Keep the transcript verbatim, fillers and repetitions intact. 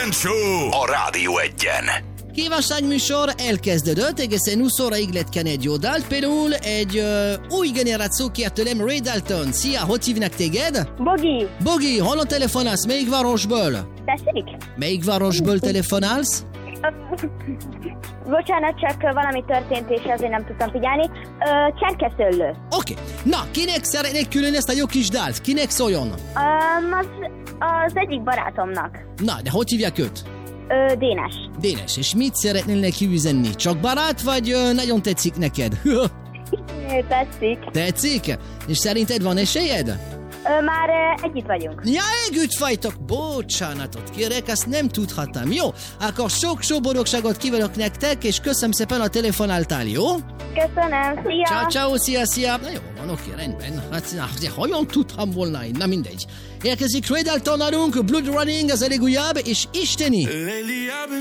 Kejfem Show a Rádió Egyen. Kívánságműsor elkezdődött, egészen húsz óraig lett egy jó dalt. Például egy uh, új generáció kért tőlem, Ray Dalton. Szia, hogy hívnak téged? Bogi. Bogi, honnan telefonálsz? Melyik városból? Tessék? Melyik városból telefonálsz? Bocsánat, csak valami történt, és azért nem tudtam figyelni. Ö, Cserkeszöllő. Oké. Okay. Na, kinek szeretnék külön ezt a jó kis dalt? Kinek szóljon? Um, az, az egyik barátomnak. Na, de hogy hívják őt? Ö, Dénes. Dénes, és mit szeretnél neki üzenni? Csak barát, vagy ö, nagyon tetszik neked? Tetszik. Tetszik? És szerinted van esélyed? Ö, már ö, együtt vagyunk. Ja, együtt fajtok! Bocsánatot kérek, ezt nem tudhattam. Jó, akkor sok-sok boldogságot kívánok nektek, és köszönöm szépen, a telefonáltál, jó? Köszönöm, szia! Ciao, ciao, szia, szia! Na jó, van, oké, rendben. Hát, na, de hogyan tudtam volna én? Na mindegy. Érkezik Ray Dalton nálunk, Blood Running, az elég újabb, és isteni!